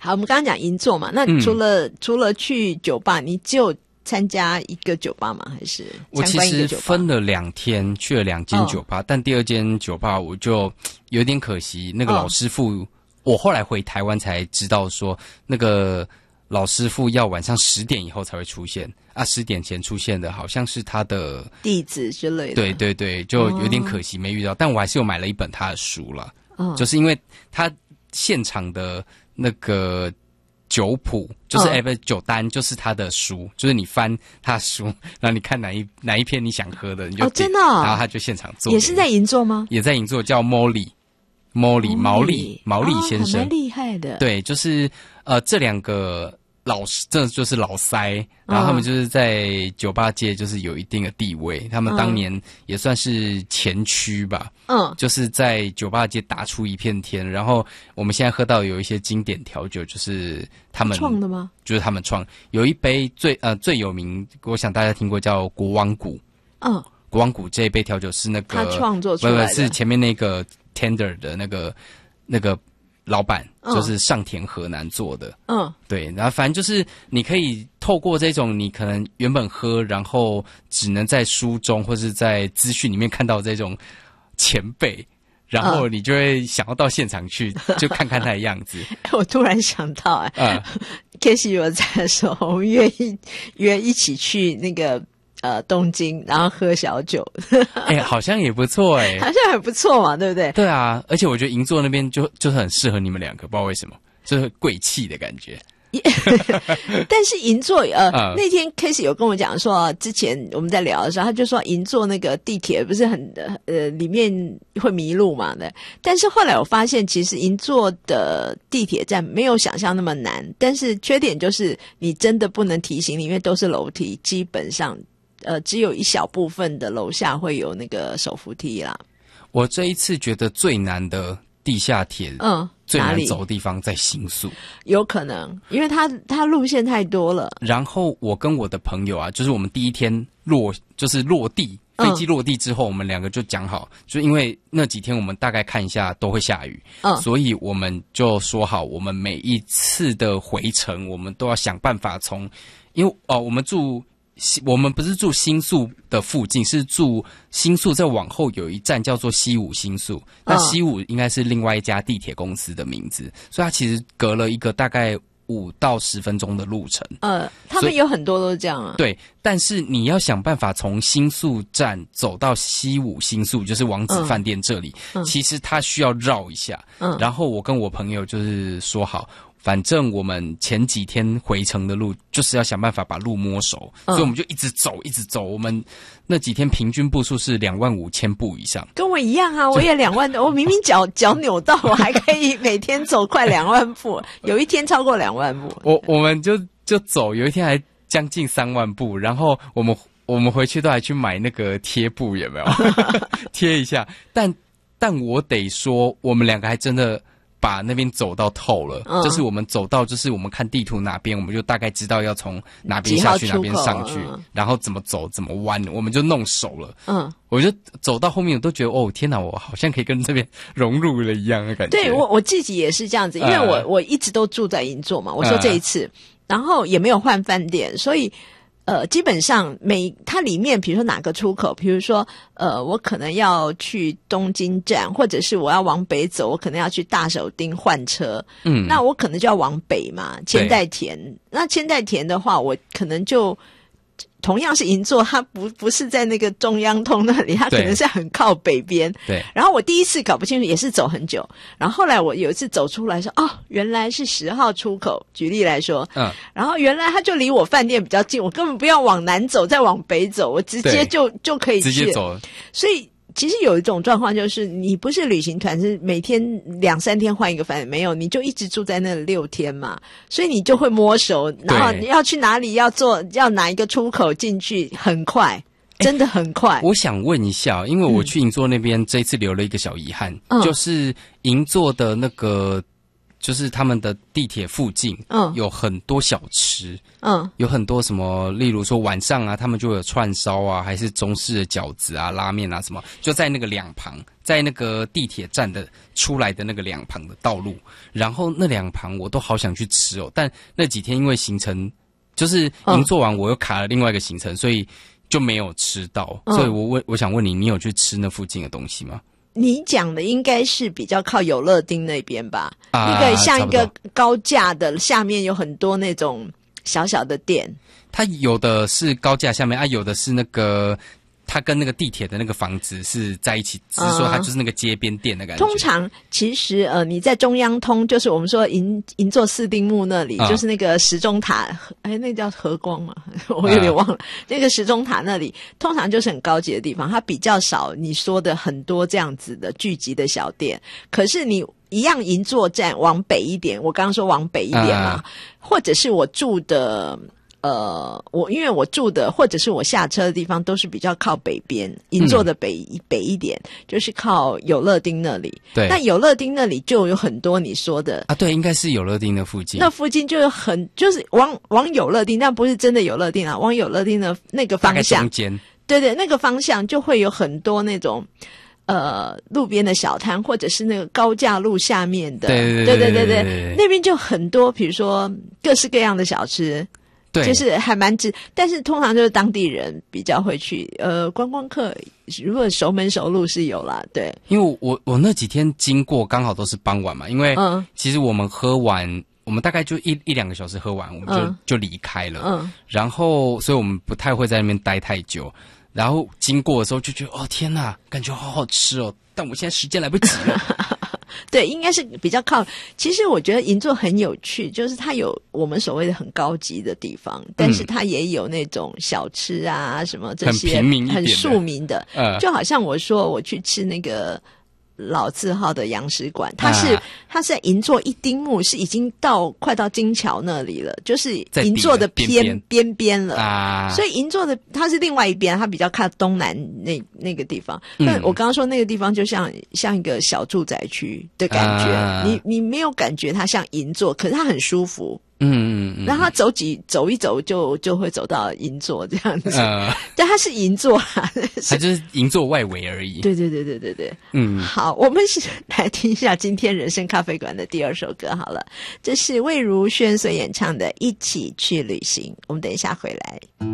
好，我们刚刚讲银座嘛，那除了去酒吧，你只有参加一个酒吧吗？还是我其实分了2天，去了2间酒吧，但第2间酒吧我就有点可惜，那个老师傅，我后来回台湾才知道说，那个老师傅要晚上10点以后才会出现啊，10点前出现的好像是他的弟子之类的。 对对对，就有点可惜没遇到，但我还是有买了一本他的书了，就是因为他现场的那个酒谱就是不是酒单，就是他的书，就是你翻他的书，然后你看哪一篇你想喝的，你就点， 真的然后他就现场做。 也是在银座吗？ 也在银座，叫毛利先生， 蛮厉害的。 对，就是这2个老师，这就是老塞，然后他们就是在酒吧界就是有一定的地位，他们当年也算是前驱吧，就是在酒吧界打出一片天。然后我们现在喝到有一些经典调酒，就是他们创的吗？ 就是他们创，有一杯最有名，我想大家听过叫国王谷，国王谷这一杯调酒是那个他创作出来的， 不是前面那个 Tender 的那个老板，就是上田河南做的。对，然后反正就是你可以透过这种你可能原本喝，然后只能在书中或是在资讯里面看到这种前辈，然后你就会想要到现场去，就看看他的样子。 我突然想到，Casey 有在说，我们约一起去那个东京，然后喝小酒。 好像也不错好像很不错嘛，对不对？ 对啊，而且我觉得银座那边就是很适合你们2个，不知道为什么，就是贵气的感觉。 但是银座那天 Casey 有跟我讲说，之前我们在聊的时候，他就说银座那个地铁不是很里面会迷路嘛的。但是后来我发现，其实银座的地铁站没有想象那么难，但是缺点就是你真的不能提醒你，因为都是楼梯，基本上只有一小部分的楼下会有那个手扶梯啦。 我这一次觉得最难的地下铁，最难走的地方在新宿， 有可能，因为它路线太多了。 然后我跟我的朋友啊，就是我们第一天落地，飞机落地之后，我们2个就讲好，就因为那几天我们大概看一下都会下雨，所以我们就说好，我们每一次的回程，我们都要想办法因为我们不是住新宿的附近，是住新宿再往后有一站叫做西武新宿，那西武应该是另外一家地铁公司的名字，所以它其实隔了一个大概5到10分钟的路程。 他们有很多都是这样啊。 对，但是你要想办法从新宿站走到西武新宿，就是王子饭店这里，其实它需要绕一下。然后我跟我朋友就是说好，反正我们前几天回程的路就是要想办法把路摸熟，所以我们就一直走。我们那几天平均步数是25000步以上， 跟我一样啊，我也2万多。我明明脚扭到，我还可以每天走快2万步，有一天超过2万步。 我们就走，有一天还将近3万步，然后我们回去都还去买那个贴布，有没有贴一下？但我得说，我们2个还真的把那边走到透了，就是我们走到，就是我们看地图哪边，我们就大概知道要从哪边下去，哪边上去，然后怎么走，怎么弯，我们就弄熟了。我就走到后面，我都觉得天哪，我好像可以跟这边融入了一样的感觉。 对，我自己也是这样子，因为我一直都住在银座嘛，我说这一次，然后也没有换饭店，所以基本上它里面比如说哪个出口，比如说我可能要去东京站，或者是我要往北走，我可能要去大手町换车，那我可能就要往北嘛，千代田。那千代田的话，我可能就同样是银座，它不是在那个中央通那里，它可能是很靠北边。 对。 然后我第一次搞不清楚，也是走很久。然后后来我有一次走出来说，原来是10号出口。举例来说，然后原来它就离我饭店比较近，我根本不要往南走，再往北走，我直接就可以去， 直接走了。 所以其实有一种状况，就是你不是旅行团，是每天2-3天换一个饭店，没有，你就一直住在那6天嘛，所以你就会摸熟，然后你要去哪里，要哪一个出口进去，很快，真的很快。 我想问一下，因为我去银座那边，这一次留了一个小遗憾，就是银座的那个就是他们的地铁附近，有很多小吃，有很多什么，例如说晚上啊，他们就有串烧啊，还是中式的饺子啊、拉面啊什么，就在那个两旁，在那个地铁站的出来的那个两旁的道路，然后那两旁我都好想去吃哦，但那几天因为行程就是银座完，我又卡了另外一个行程，所以就没有吃到，所以我想问你，你有去吃那附近的东西吗？ 你讲的应该是比较靠有乐町那边吧？那个像一个高架的，下面有很多那种小小的店。 它有的是高架下面啊，有的是那个它跟那个地铁的那个房子是在一起，只是说它就是那个街边店的感觉。 通常其实你在中央通，就是我们说银座四丁目那里，就是那个时钟塔，那叫和光嘛，我有点忘了。那个时钟塔那里，通常就是很高级的地方，它比较少你说的很多这样子的聚集的小店。可是你一样银座站往北一点，我刚刚说往北一点嘛，或者是我住的。因为我住的或者是我下车的地方都是比较靠北边，银座的北一点，就是靠有乐町那里。 对， 那有乐町那里就有很多你说的啊，对，应该是有乐町的附近。 那附近就有就是往有乐町，但不是真的有乐町啊，往有乐町的那个方向， 大概中间， 对，那个方向就会有很多那种。路边的小摊，或者是那个高架路下面的，对，那边就很多，比如说各式各样的小吃。对，就是还蛮但是通常就是当地人比较会去，观光客如果熟门熟路是有啦，对。因为我那几天经过刚好都是傍晚嘛，因为其实我们喝完，我们大概就一两个小时喝完，我们就离开了，然后所以我们不太会在那边待太久，然后经过的时候就觉得哦天哪，感觉好好吃哦，但我现在时间来不及了。 对，应该是比较靠。其实我觉得银座很有趣，就是它有我们所谓的很高级的地方，但是它也有那种小吃啊什么这些很庶民的。就好像我说我去吃那个老字号的洋食馆，它是在银座一丁目，是已经快到金桥那里了，就是银座的边了啊。所以银座的它是另外一边，它比较靠东南那个地方。但我刚刚说那个地方就像一个小住宅区的感觉，你没有感觉它像银座，可是它很舒服。然后他走一走就会走到银座这样子，但它是银座啊， 它就是银座外围而已。 对，好，我们来听一下今天人生咖啡馆的第二首歌好了，这是魏如萱所演唱的《一起去旅行》，我们等一下回来。